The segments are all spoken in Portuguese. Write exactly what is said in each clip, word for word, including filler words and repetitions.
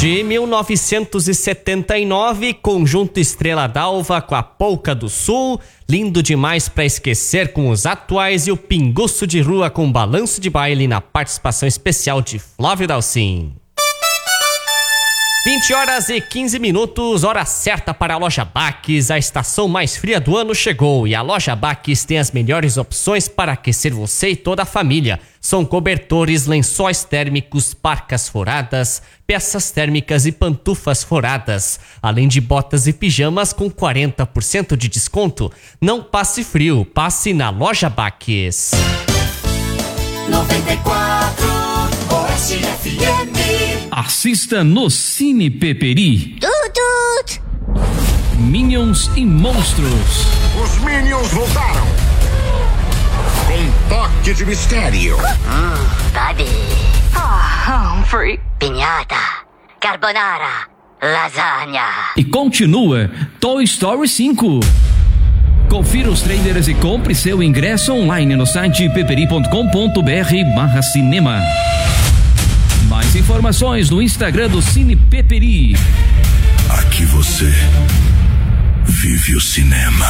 De mil novecentos e setenta e nove, conjunto Estrela d'Alva com a Polca do Sul, lindo demais pra esquecer com os atuais, e o Pinguço de Rua com balanço de baile na participação especial de Flávio Dalcin. vinte horas e quinze minutos, hora certa para a Loja Baques. A estação mais fria do ano chegou e a Loja Baques tem as melhores opções para aquecer você e toda a família. São cobertores, lençóis térmicos, parcas foradas, peças térmicas e pantufas foradas, além de botas e pijamas com quarenta por cento de desconto. Não passe frio, passe na Loja Baques. noventa e quatro Oeste F M. Assista no Cine Peperi. Tut, tut. Minions e Monstros. Os Minions voltaram. Com toque de mistério. Hum, Buddy. Ah, Humphrey. Pinhata. Carbonara. Lasagna. E continua Toy Story cinco. Confira os trailers e compre seu ingresso online no site peperi ponto com ponto br barra cinema. Mais informações no Instagram do Cine Peperi. Aqui você vive o cinema.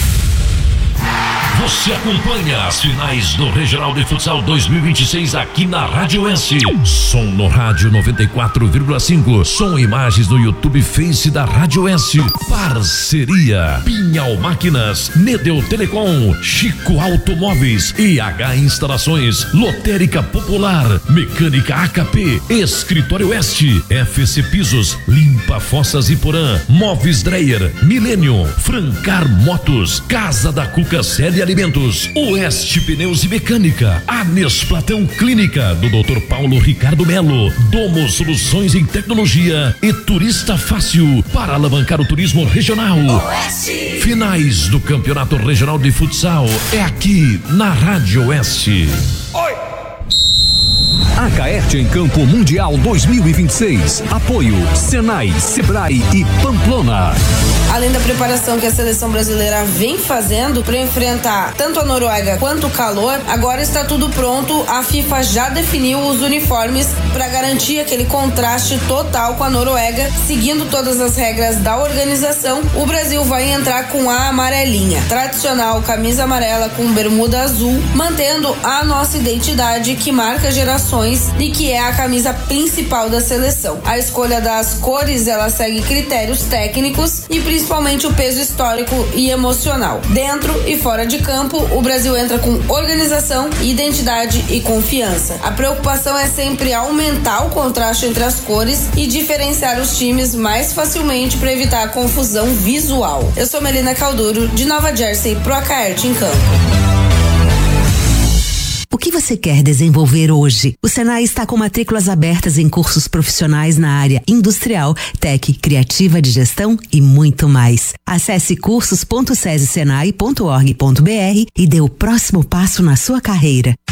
Você acompanha as finais do Regional de Futsal dois mil e vinte e seis aqui na Rádio S. Som no rádio noventa e quatro vírgula cinco. Som e imagens no YouTube Face da Rádio S. Parceria Pinhal Máquinas, Nedeu Telecom, Chico Automóveis, I H Instalações, Lotérica Popular, Mecânica A K P, Escritório Oeste, F C Pisos, Limpa Fossas e Porã, Móveis Dreyer, Milênio, Francar Motos, Casa da Cuca Célia Alimentos, Oeste Pneus e Mecânica, Anes Platão Clínica do doutor Paulo Ricardo Melo, Domo Soluções em Tecnologia e Turista Fácil para alavancar o turismo regional. Oeste. Finais do Campeonato Regional de Futsal é aqui na Rádio Oeste. Oi. A Caerte em Campo Mundial dois mil e vinte e seis. Apoio Senai, Sebrae e Pamplona. Além da preparação que a seleção brasileira vem fazendo para enfrentar tanto a Noruega quanto o calor, agora está tudo pronto. A FIFA já definiu os uniformes para garantir aquele contraste total com a Noruega. Seguindo todas as regras da organização, o Brasil vai entrar com a amarelinha, tradicional camisa amarela com bermuda azul, mantendo a nossa identidade que marca gerações e que é a camisa principal da seleção. A escolha das cores, ela segue critérios técnicos e principalmente o peso histórico e emocional. Dentro e fora de campo, o Brasil entra com organização, identidade e confiança. A preocupação é sempre aumentar o contraste entre as cores e diferenciar os times mais facilmente para evitar a confusão visual. Eu sou Melina Calduro, de Nova Jersey, pro A Caerte em Campo. O que você quer desenvolver hoje? O Senai está com matrículas abertas em cursos profissionais na área industrial, tech, criativa de gestão e muito mais. Acesse cursos ponto sese senai ponto org ponto br e dê o próximo passo na sua carreira.